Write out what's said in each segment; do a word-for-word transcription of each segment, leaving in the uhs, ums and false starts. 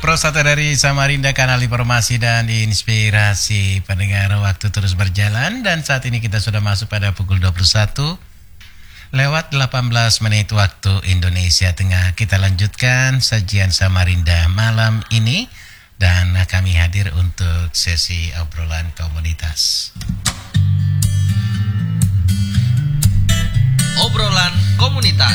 Pro satu dari Samarinda, kanal informasi dan inspirasi pendengar. Waktu terus berjalan dan saat ini kita sudah masuk pada pukul dua puluh satu lewat delapan belas menit waktu Indonesia Tengah. Kita lanjutkan sajian Samarinda malam ini dan kami hadir untuk sesi obrolan komunitas. Obrolan komunitas.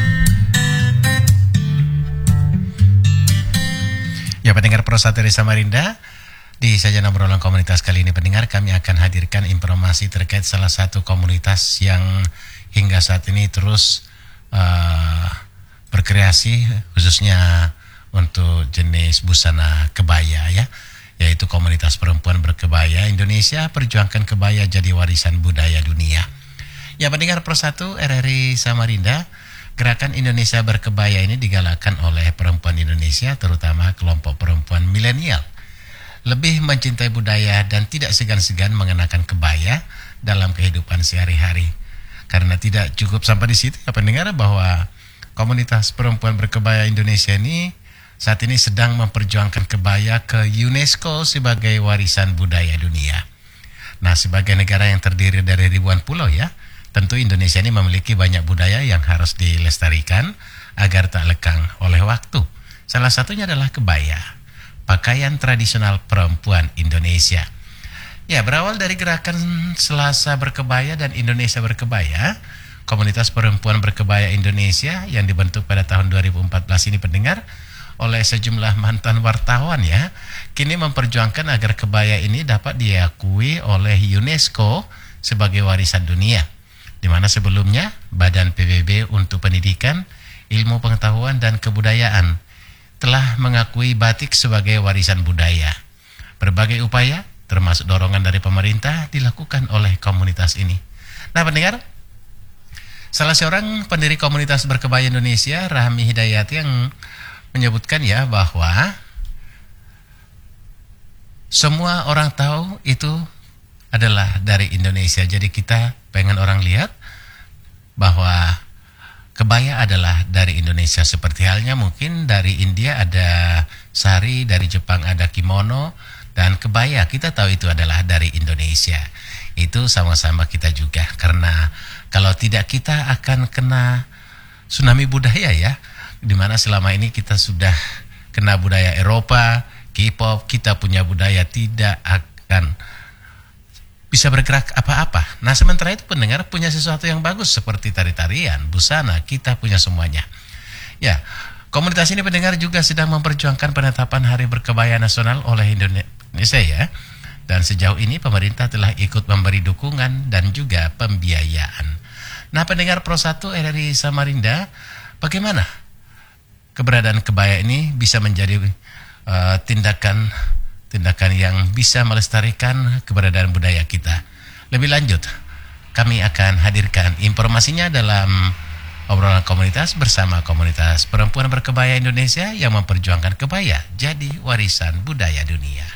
Ya, pendengar Pro satu dari Samarinda, di sajian obrolan komunitas kali ini pendengar kami akan hadirkan informasi terkait salah satu komunitas yang hingga saat ini terus uh, berkreasi khususnya untuk jenis busana kebaya ya, yaitu komunitas perempuan berkebaya Indonesia Perjuangkan Kebaya Jadi Warisan Budaya Dunia. Ya, pendengar Pro satu R R I Samarinda, Gerakan Indonesia Berkebaya ini digalakkan oleh perempuan Indonesia, terutama kelompok perempuan milenial. Lebih mencintai budaya dan tidak segan-segan mengenakan kebaya dalam kehidupan sehari-hari. Karena tidak cukup sampai di situ, ya pendengar, bahwa komunitas perempuan berkebaya Indonesia ini saat ini sedang memperjuangkan kebaya ke UNESCO sebagai warisan budaya dunia. Nah, sebagai negara yang terdiri dari ribuan pulau ya, tentu Indonesia ini memiliki banyak budaya yang harus dilestarikan agar tak lekang oleh waktu. Salah satunya adalah kebaya, pakaian tradisional perempuan Indonesia. Ya, berawal dari gerakan Selasa Berkebaya dan Indonesia Berkebaya, komunitas perempuan berkebaya Indonesia yang dibentuk pada tahun dua ribu empat belas ini pendengar oleh sejumlah mantan wartawan ya, kini memperjuangkan agar kebaya ini dapat diakui oleh UNESCO sebagai warisan dunia. Di mana sebelumnya Badan P B B untuk Pendidikan, Ilmu Pengetahuan dan Kebudayaan telah mengakui batik sebagai warisan budaya. Berbagai upaya termasuk dorongan dari pemerintah dilakukan oleh komunitas ini. Nah pendengar, salah seorang pendiri komunitas berkebaya Indonesia, Rahmi Hidayat, yang menyebutkan ya bahwa semua orang tahu itu adalah dari Indonesia. Jadi kita pengen orang lihat bahwa kebaya adalah dari Indonesia. Seperti halnya mungkin dari India ada sari, dari Jepang ada kimono, dan kebaya kita tahu itu adalah dari Indonesia. Itu sama-sama kita juga, karena kalau tidak kita akan kena tsunami budaya ya, dimana selama ini kita sudah kena budaya Eropa, K-pop, kita punya budaya tidak akan bisa bergerak apa-apa. Nah, sementara itu pendengar punya sesuatu yang bagus seperti tari-tarian, busana, kita punya semuanya. Ya, komunitas ini pendengar juga sedang memperjuangkan penetapan Hari Berkebaya Nasional oleh Indonesia ya. Dan sejauh ini pemerintah telah ikut memberi dukungan dan juga pembiayaan. Nah, pendengar Pro satu R R I Samarinda, bagaimana keberadaan kebaya ini bisa menjadi uh, tindakan tindakan yang bisa melestarikan keberadaan budaya kita. Lebih lanjut, kami akan hadirkan informasinya dalam obrolan komunitas bersama komunitas perempuan berkebaya Indonesia yang memperjuangkan kebaya jadi warisan budaya dunia.